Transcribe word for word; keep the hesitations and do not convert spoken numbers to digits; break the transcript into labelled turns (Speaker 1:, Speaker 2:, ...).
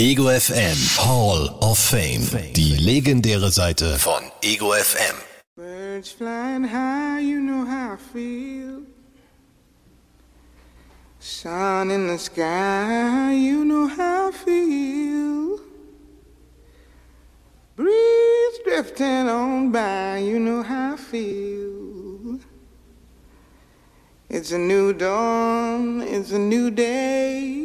Speaker 1: Ego F M Hall of Fame. Die legendäre Seite von Ego F M.
Speaker 2: Birds flying high, you know how I feel. Sun in the sky, you know how I feel. Breeze drifting on by, you know how I feel. It's a new dawn, it's a new day.